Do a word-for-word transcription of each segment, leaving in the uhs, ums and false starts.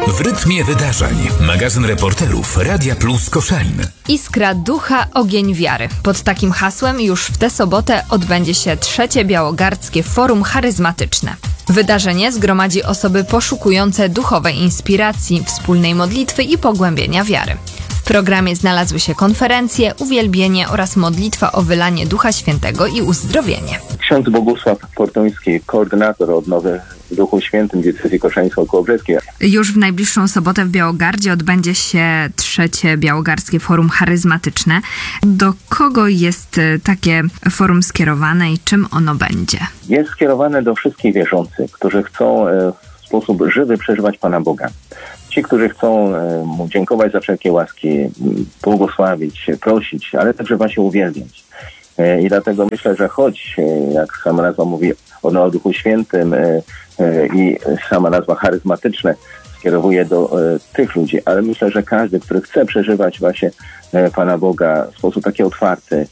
W rytmie wydarzeń. Magazyn reporterów Radia Plus Koszalin. Iskra ducha, ogień wiary. Pod takim hasłem już w tę sobotę odbędzie się trzecie Białogardzkie Forum Charyzmatyczne. Wydarzenie zgromadzi osoby poszukujące duchowej inspiracji, wspólnej modlitwy i pogłębienia wiary. W programie znalazły się konferencje, uwielbienie oraz modlitwa o wylanie Ducha Świętego i uzdrowienie. Ksiądz Bogusław Portoński, koordynator odnowy w Duchu Świętym diecezji koszalińsko-kołobrzeskiej. Już w najbliższą sobotę w Białogardzie odbędzie się trzecie Białogardzkie Forum Charyzmatyczne. Do kogo jest takie forum skierowane i czym ono będzie? Jest skierowane do wszystkich wierzących, którzy chcą w sposób żywy przeżywać Pana Boga. Ci, którzy chcą Mu dziękować za wszelkie łaski, błogosławić, prosić, ale także właśnie uwielbiać. I dlatego myślę, że choć, jak sama nazwa mówi, o Duchu Świętym i sama nazwa charyzmatyczne skierowuje do tych ludzi, ale myślę, że każdy, który chce przeżywać właśnie Pana Boga w sposób taki otwarty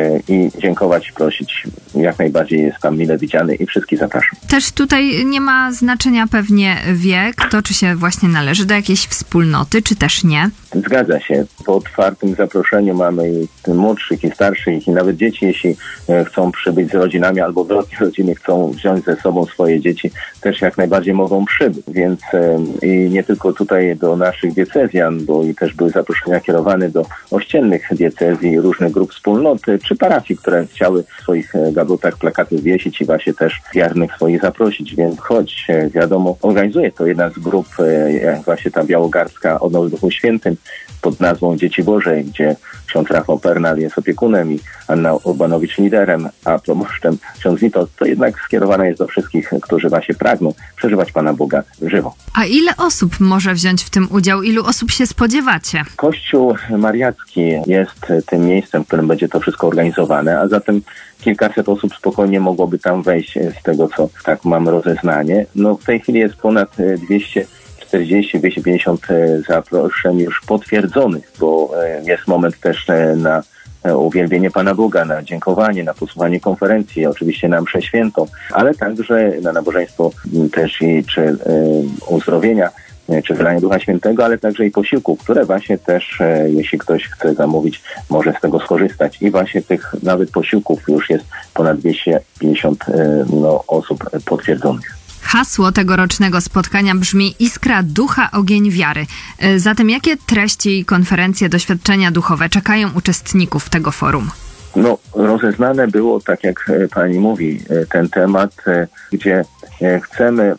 i dziękować, prosić, jak najbardziej jest tam mile widziany i wszystkich zapraszam. Też tutaj nie ma znaczenia pewnie wiek, to czy się właśnie należy do jakiejś wspólnoty, czy też nie? Zgadza się. Po otwartym zaproszeniu mamy i młodszych, i starszych, i nawet dzieci, jeśli chcą przybyć z rodzinami, albo wrotnie rodziny chcą wziąć ze sobą swoje dzieci, też jak najbardziej mogą przybyć. Więc i nie tylko tutaj do naszych diecezjan, bo i też były zaproszenia kierowane do ościennych diecezji, różnych grup wspólnoty, czy parafii, które chciały w swoich gablotach plakaty wiesić i właśnie też wiernych swoich zaprosić. Więc choć wiadomo, organizuje to jedna z grup, jak właśnie ta białogardzka Odnowy w Duchu Świętym, pod nazwą Dzieci Boże, gdzie ksiądz Rafał Pernal jest opiekunem i Anna Urbanowicz liderem, a proboszczem ksiądz Witold, to jednak skierowana jest do wszystkich, którzy właśnie pragną przeżywać Pana Boga żywo. A ile osób może wziąć w tym udział? Ilu osób się spodziewacie? Kościół Mariacki jest tym miejscem, w którym będzie to wszystko organizowane, a zatem kilkaset osób spokojnie mogłoby tam wejść z tego, co tak mam rozeznanie. No w tej chwili jest ponad dwieście czterdzieści do dwieście pięćdziesiąt zaproszeń już potwierdzonych, bo jest moment też na uwielbienie Pana Boga, na dziękowanie, na posłuchanie konferencji, oczywiście na mszę świętą, ale także na nabożeństwo też i czy uzdrowienia, czy wylanie Ducha Świętego, ale także i posiłków, które właśnie też, jeśli ktoś chce zamówić, może z tego skorzystać. I właśnie tych nawet posiłków już jest ponad dwieście pięćdziesiąt no, osób potwierdzonych. Hasło tegorocznego spotkania brzmi Iskra ducha, ogień wiary. Zatem jakie treści i konferencje, doświadczenia duchowe czekają uczestników tego forum? No, rozeznane było, tak jak pani mówi, ten temat, gdzie chcemy,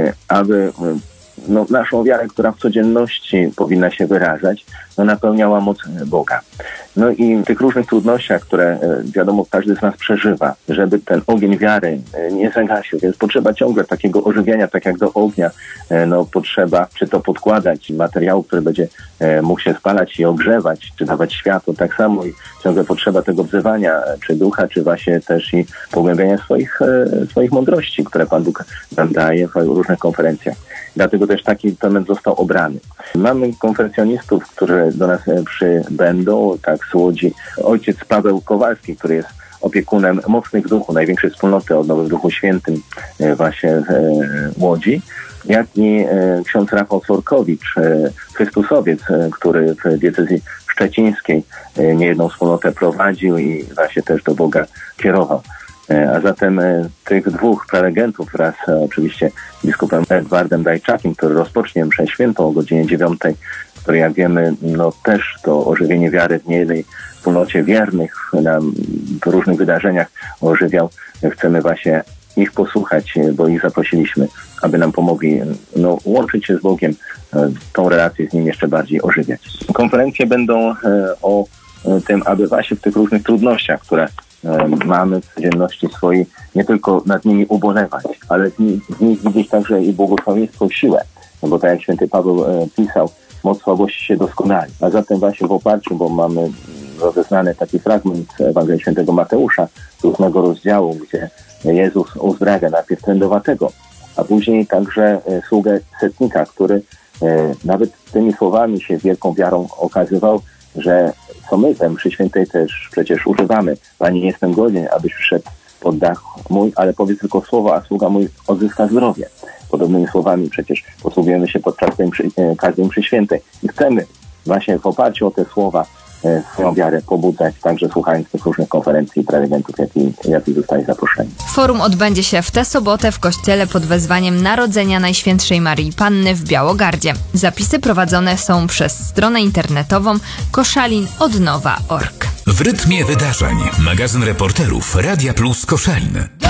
aby no, naszą wiarę, która w codzienności powinna się wyrażać, no, napełniała moc Boga. No i w tych różnych trudnościach, które wiadomo każdy z nas przeżywa, żeby ten ogień wiary nie zagasił, więc potrzeba ciągle takiego ożywiania, tak jak do ognia, no potrzeba czy to podkładać materiału, który będzie mógł się spalać i ogrzewać, czy dawać światło, tak samo i ciągle potrzeba tego wzywania, czy ducha, czy właśnie też i pogłębiania swoich, swoich mądrości, które Pan Bóg nam daje w różnych konferencjach. Dlatego też taki temat został obrany. Mamy konferencjonistów, którzy do nas przybędą, tak z Łodzi. Ojciec Paweł Kowalski, który jest opiekunem Mocnych w Duchu, największej wspólnoty Odnowy w Duchu Świętym właśnie w Łodzi, jak i ksiądz Rafał Cworkowicz, Chrystusowiec, który w diecezji szczecińskiej niejedną wspólnotę prowadził i właśnie też do Boga kierował. A zatem tych dwóch prelegentów wraz oczywiście biskupem Edwardem Dajczakiem, który rozpocznie mszę świętą o godzinie dziewiątej, który jak wiemy, no też to ożywienie wiary w niejednej wspólnocie wiernych nam w różnych wydarzeniach ożywiał. Chcemy właśnie ich posłuchać, bo ich zaprosiliśmy, aby nam pomogli no, łączyć się z Bogiem, tą relację z Nim jeszcze bardziej ożywiać. Konferencje będą o tym, aby właśnie w tych różnych trudnościach, które mamy w codzienności swojej, nie tylko nad nimi ubolewać, ale z nich, z nich widzieć także i błogosławieństwo, siłę. No bo tak jak święty Paweł e, pisał, moc słabości się doskonali. A zatem właśnie w oparciu, bo mamy rozeznany taki fragment Ewangelii Świętego Mateusza, ósmego rozdziału, gdzie Jezus uzdrawia najpierw trędowatego, a później także e, sługę setnika, który e, nawet tymi słowami się z wielką wiarą okazywał, że co my we mszy świętej też przecież używamy. Panie, nie jestem godzien, abyś przyszedł pod dach mój, ale powiedz tylko słowo, a sługa mój odzyska zdrowie. podobnymi słowami przecież posługujemy się podczas tej mszy, każdej mszy świętej. I chcemy właśnie w oparciu o te słowa swoją wiarę pobudzać, także słuchając tych różnych konferencji i prelegentów, jakie, jakie zostali zaproszeni. Forum odbędzie się w tę sobotę w kościele pod wezwaniem Narodzenia Najświętszej Maryi Panny w Białogardzie. Zapisy prowadzone są przez stronę internetową koszalin odnowa kropka org. W rytmie wydarzeń. Magazyn reporterów Radia Plus Koszalin.